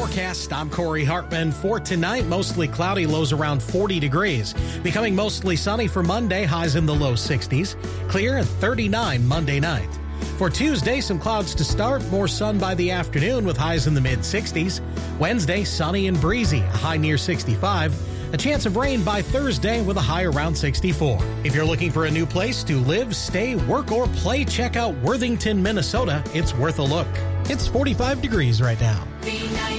forecast, I'm Corey Hartman. For tonight, mostly cloudy, lows around 40 degrees. Becoming mostly sunny for Monday, highs in the low 60s. Clear at 39 Monday night. For Tuesday, some clouds to start, more sun by the afternoon with highs in the mid-60s. Wednesday, sunny and breezy, a high near 65. A chance of rain by Thursday with a high around 64. If you're looking for a new place to live, stay, work, or play, check out Worthington, Minnesota. It's worth a look. It's 45 degrees right now.